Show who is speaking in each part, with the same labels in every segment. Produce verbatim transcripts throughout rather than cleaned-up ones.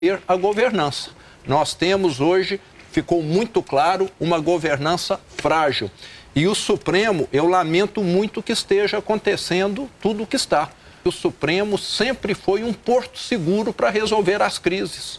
Speaker 1: A governança. Nós temos hoje, ficou muito claro, uma governança frágil. E o Supremo, eu lamento muito que esteja acontecendo tudo o que está. O Supremo sempre foi um porto seguro para resolver as crises.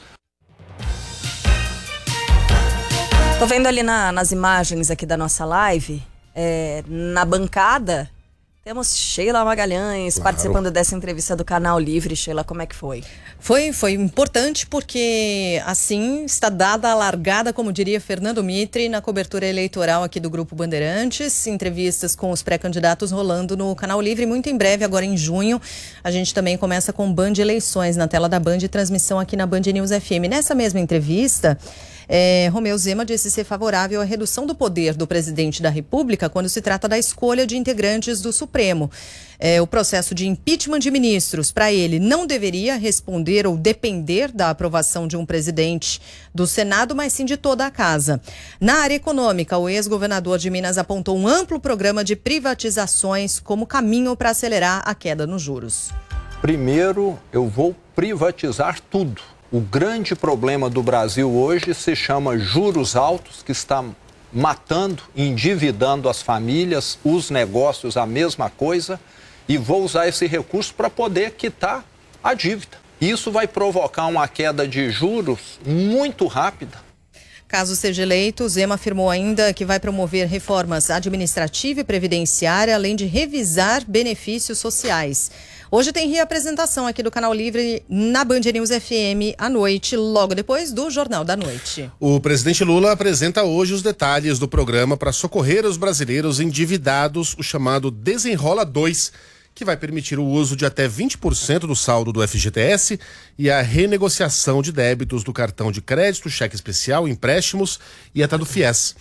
Speaker 2: Tô vendo ali na, nas imagens aqui da nossa live, é, na bancada, temos Sheila Magalhães claro. participando dessa entrevista do Canal Livre. Sheila, como é que foi?
Speaker 3: Foi, foi importante porque assim está dada a largada, como diria Fernando Mitre, na cobertura eleitoral aqui do Grupo Bandeirantes. Entrevistas com os pré-candidatos rolando no Canal Livre. Muito em breve, agora em junho, a gente também começa com Band Eleições na tela da Band e transmissão aqui na Band News F M. Nessa mesma entrevista, É, Romeu Zema disse ser favorável à redução do poder do presidente da República quando se trata da escolha de integrantes do Supremo. É, o processo de impeachment de ministros, para ele, não deveria responder ou depender da aprovação de um presidente do Senado, mas sim de toda a casa. Na área econômica, o ex-governador de Minas apontou um amplo programa de privatizações como caminho para acelerar a queda nos juros.
Speaker 1: Primeiro, eu vou privatizar tudo. O grande problema do Brasil hoje se chama juros altos, que está matando, endividando as famílias, os negócios, a mesma coisa, e vou usar esse recurso para poder quitar a dívida. Isso vai provocar uma queda de juros muito rápida.
Speaker 3: Caso seja eleito, Zema afirmou ainda que vai promover reformas administrativa e previdenciária, além de revisar benefícios sociais. Hoje tem reapresentação aqui do Canal Livre na Band News F M à noite, logo depois do Jornal da Noite.
Speaker 4: O presidente Lula apresenta hoje os detalhes do programa para socorrer os brasileiros endividados, o chamado Desenrola dois, que vai permitir o uso de até vinte por cento do saldo do F G T S e a renegociação de débitos do cartão de crédito, cheque especial, empréstimos e até do FIES.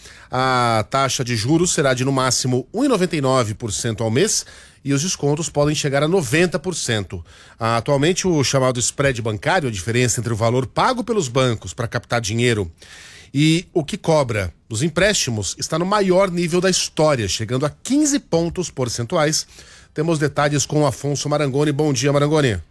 Speaker 4: A taxa de juros será de no máximo um vírgula noventa e nove por cento ao mês e os descontos podem chegar a noventa por cento. Atualmente, o chamado spread bancário, a diferença entre o valor pago pelos bancos para captar dinheiro e o que cobra dos empréstimos, está no maior nível da história, chegando a quinze pontos percentuais. Temos detalhes com o Afonso Marangoni. Bom dia, Marangoni.